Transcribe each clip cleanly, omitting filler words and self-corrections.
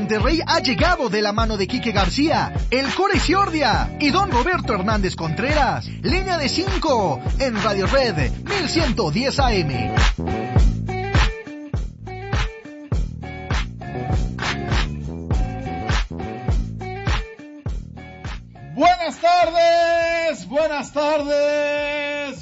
Monterrey ha llegado de la mano de Quique García, el Core Ciordia y don Roberto Hernández Contreras. Línea de 5 en Radio Red 1110 AM. Buenas tardes, buenas tardes,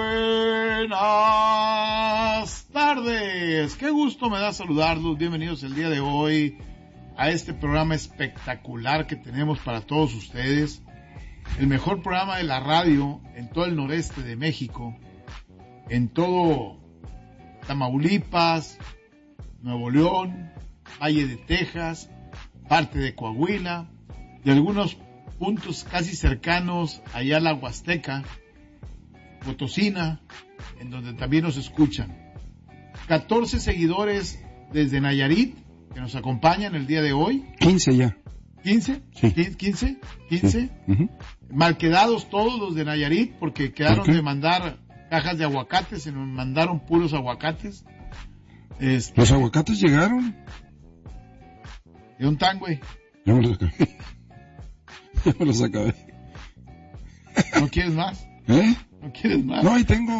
buenas tardes. Qué gusto me da saludarlos. Bienvenidos el día de hoy a este programa espectacular que tenemos para todos ustedes. El mejor programa de la radio en todo el noreste de México, en todo Tamaulipas, Nuevo León, Valle de Texas, parte de Coahuila y algunos puntos casi cercanos allá a la Huasteca, Potosina, en donde también nos escuchan. 14 seguidores desde Nayarit que nos acompañan el día de hoy. 15 ya. ¿15? Sí. ¿15? Sí. Uh-huh. Mal quedados todos los de Nayarit porque quedaron de mandar cajas de aguacates, se nos mandaron puros aguacates. ¿Los aguacates llegaron? ¿De un tan, güey? Ya me los acabé. Ya me los acabé. ¿No quieres más? ¿Eh? ¿No quieres más? No, ahí tengo.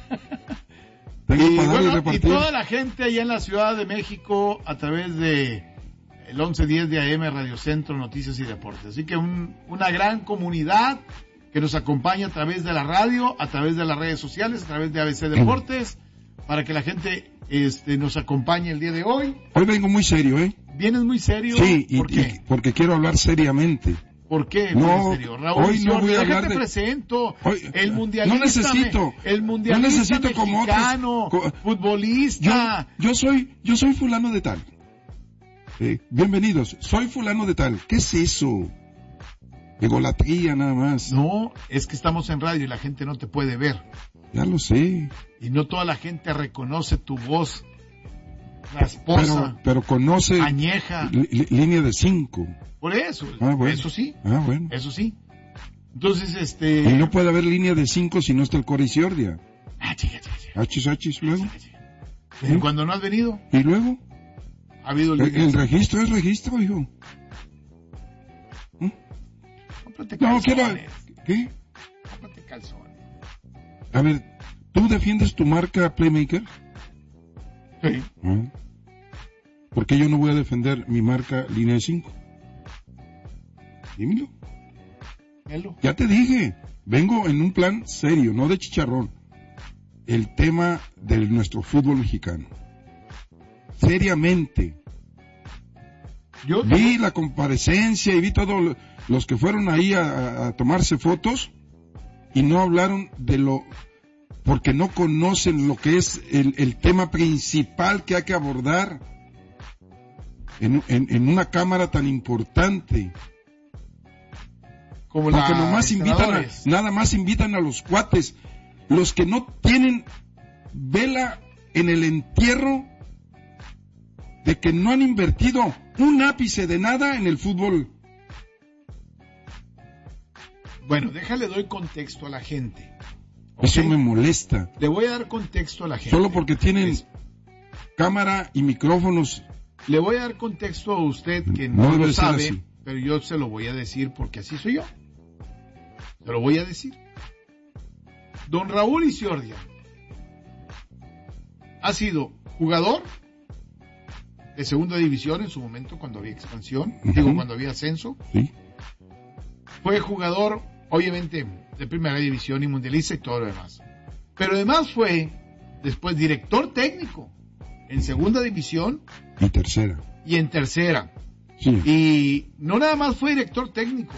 Y, bueno, y toda la gente allá en la Ciudad de México a través de el 1110 de AM Radio Centro Noticias y Deportes. Así que una gran comunidad que nos acompaña a través de la radio, a través de las redes sociales, a través de ABC Deportes, para que la gente nos acompañe el día de hoy. Hoy vengo muy serio, ¿eh? ¿Vienes muy serio? Sí, ¿Por qué? Porque quiero hablar seriamente. ¿Por qué? No, en serio. Raúl hoy no voy a hablar te presento. El mundialista. No necesito. El mundialista no necesito mexicano, como otros. Futbolista. Yo soy fulano de tal. Bienvenidos. Soy fulano de tal. ¿Qué es eso? Egolatría nada más. No, es que estamos en radio y la gente no te puede ver. Ya lo sé. Y no toda la gente reconoce tu voz rasposa. Pero conoce. Añeja. Línea de 5. Por eso. Bueno. Eso sí. Bueno. Eso sí. Entonces, Y no puede haber línea de 5 si no está el Core Ciordia. Achis, luego. ¿Y cuando no has venido? ¿Y luego? Ha habido el registro es registro, hijo. Cómprate calzones. No, ¿Qué? Cómprate calzones. A ver, ¿tú defiendes tu marca Playmaker? Sí. ¿Por qué yo no voy a defender mi marca Línea de 5? Dímelo. Ya te dije, vengo en un plan serio, no de chicharrón. El tema de nuestro fútbol mexicano. Seriamente. Vi la comparecencia y vi todos los que fueron ahí a tomarse fotos y no hablaron de porque no conocen lo que es el tema principal que hay que abordar en una cámara tan importante. Como porque nada más invitan a los cuates, los que no tienen vela en el entierro de que no han invertido un ápice de nada en el fútbol. Bueno, doy contexto a la gente. ¿Okay? Eso me molesta. Le voy a dar contexto a la gente. Solo porque tienen cámara y micrófonos. Le voy a dar contexto a usted que no lo sabe, pero yo se lo voy a decir porque así soy yo. Se lo voy a decir. Don Raúl Ciordia ha sido jugador de segunda división en su momento cuando había expansión, cuando había ascenso. Sí. Fue jugador, obviamente, de primera división y mundialista y todo lo demás. Pero además fue, después, director técnico en segunda división. Y tercera. Y en tercera. Sí. Y no nada más fue director técnico.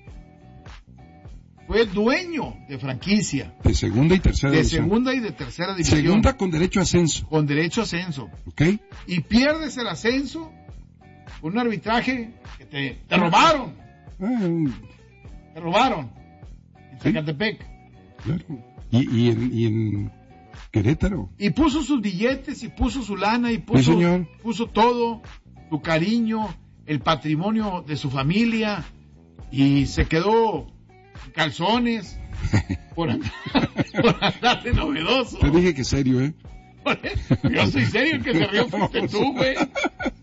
Fue dueño de franquicia. De segunda y tercera división. De segunda y de tercera división. Segunda con derecho a ascenso. Con derecho a ascenso. ¿Ok? Y pierdes el ascenso con un arbitraje que te robaron. Te robaron. En Zacatepec. Claro. Y en Querétaro. Y puso sus billetes, y puso su lana, y puso todo, su cariño, el patrimonio de su familia, y se quedó en calzones por andar de novedoso. Te dije que serio, ¿eh? Yo soy serio, el que se rió fuiste tú, güey.